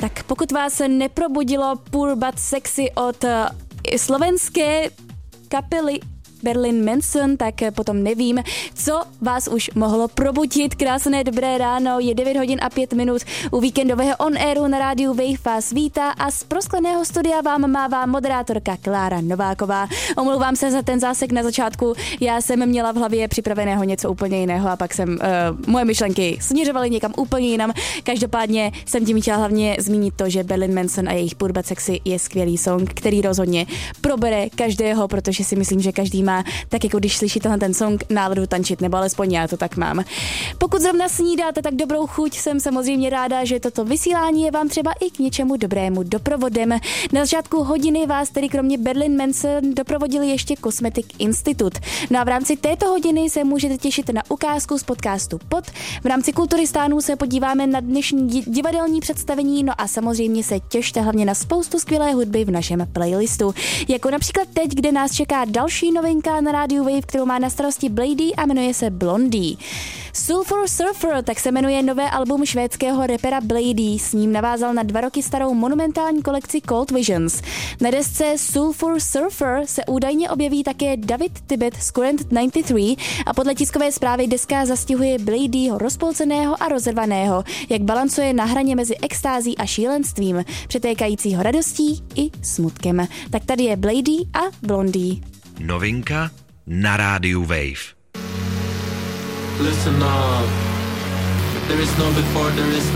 Tak pokud vás neprobudilo Poor But Sexy od slovenské kapely Marilyn Manson, tak potom nevím, co vás už mohlo probudit. Krásné dobré ráno, je 9 hodin a 5 minut u víkendového on-airu na rádiu Wave vás vítá a z proskleného studia vám mává moderátorka Klára Nováková. Omlouvám se za ten zásek na začátku, já jsem měla v hlavě připraveného něco úplně jiného a pak jsem moje myšlenky směřovaly někam úplně jinam. Každopádně jsem tím chtěla hlavně zmínit to, že Marilyn Manson a jejich Poor But Sexy je skvělý song, který rozhodně probere každého, protože si myslím, že každý má, tak jako když slyšíte ten song, náladu tančit, nebo alespoň já to tak mám. Pokud zrovna snídáte, tak dobrou chuť, jsem samozřejmě ráda, že toto vysílání je vám třeba i k něčemu dobrému doprovodem. Na začátku hodiny vás tedy kromě Marilyn Manson doprovodil ještě Cosmetic Institute. No a v rámci této hodiny se můžete těšit na ukázku z podcastu Pod. V rámci Kulturistánů se podíváme na dnešní divadelní představení, no a samozřejmě se těšte hlavně na spoustu skvělé hudby v našem playlistu. Jako například teď, kde nás čeká další novinka na rádiu Wave, kterou má na starosti Blady a jmenuje se Blondie. Sulfur Surfer, tak se jmenuje nové album švédského rapera Blady, s ním navázal na 2 roky starou monumentální kolekci Cold Visions. Na desce Sulfur Surfer se údajně objeví také David Tibet z Current 93 a podle tiskové zprávy deska zastihuje Bladyho rozpolceného a rozervaného, jak balancuje na hraně mezi extází a šílenstvím, přetékajícího radostí i smutkem. Tak tady je Blady a Blondie. Novinka na rádiu Wave. Listen up. There is no before, there is